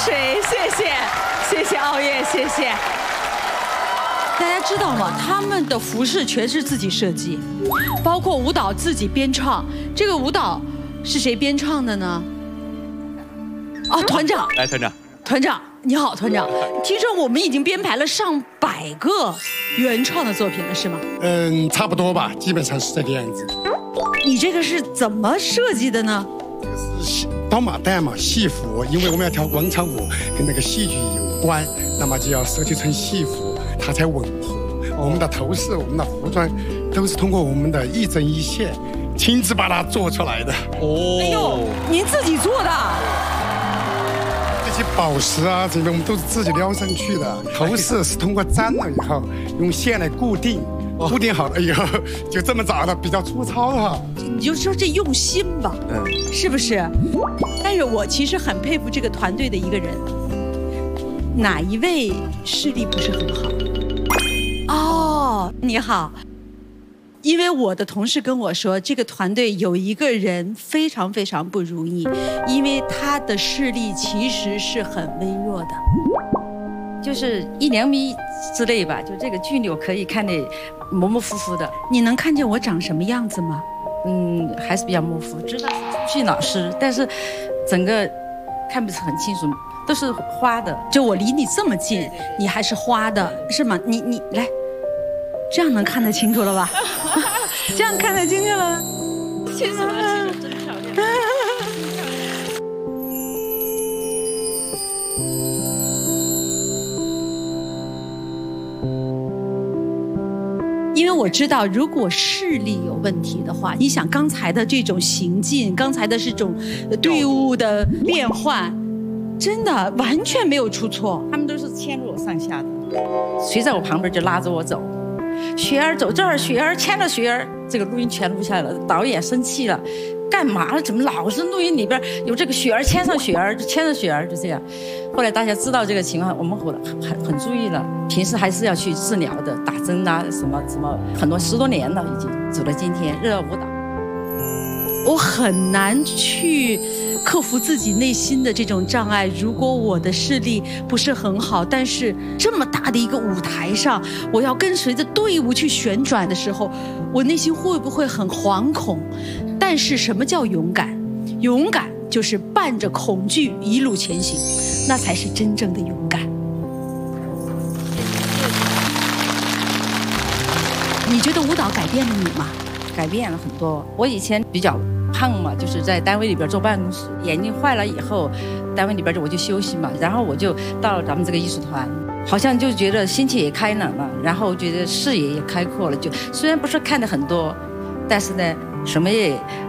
水，谢谢奥月，谢谢。大家知道吗？他们的服饰全是自己设计，包括舞蹈自己编创。这个舞蹈是谁编创的呢？哦，团长。 来，团长。 团长，你好，团长。听说我们已经编排了上百个原创的作品了，是吗？ 差不多吧，基本上是这个样子。 你这个是怎么设计的呢？ 这个是刀马旦嘛，戏服，因为我们要跳广场舞，跟那个戏剧有关，那么就要设计成戏服，它才吻合。我们的头饰、我们的服装，都是通过我们的一针一线，亲自把它做出来的。 哦，哎呦，您自己做的？ 这些宝石啊，这些我们都是自己撩上去的。头饰是通过粘了以后，用线来固定。固定好了以后，就这么找的，比较粗糙哈。 你就说这用心吧，是不是？但是我其实很佩服这个团队的一个人，哪一位视力不是很好？哦，你好。因为我的同事跟我说，这个团队有一个人非常非常不如意，因为他的视力其实是很微弱的， 就是1-2米之类吧，就这个距离我可以看得模模糊糊的。 你能看见我长什么样子吗？ 还是比较模糊，知道是朱迅老师，但是整个看不是很清楚，都是花的。 就我离你这么近，你还是花的，是吗？你来，这样能看得清楚了吧？这样看得清楚了。 其实真漂亮。 因为我知道，如果视力有问题的话，你想刚才的这种行进，刚才的这种队伍的变换，真的完全没有出错。 他们都是牵着我上下的，谁在我旁边就拉着我走。雪儿走这儿，雪儿牵着雪儿，这个录音全录下来了。导演生气了，干嘛了？怎么老是录音里边有这个雪儿牵上雪儿，就牵着雪儿，就这样。后来大家知道这个情况，我们很注意了。平时还是要去治疗的，打针啊，什么很多10多年了，已经走到今天，热舞蹈。 我很难去克服自己内心的这种障碍。如果我的视力不是很好，但是这么大的一个舞台上，我要跟随着队伍去旋转的时候，我内心会不会很惶恐？但是什么叫勇敢？勇敢就是伴着恐惧一路前行，那才是真正的勇敢。你觉得舞蹈改变了你吗？ 改变了很多。我以前比较胖嘛，就是在单位里边坐办公室，眼睛坏了以后，单位里边我就休息嘛，然后我就到了咱们这个艺术团，好像就觉得心情也开朗了，然后觉得视野也开阔了，就虽然不是看的很多，但是呢，什么也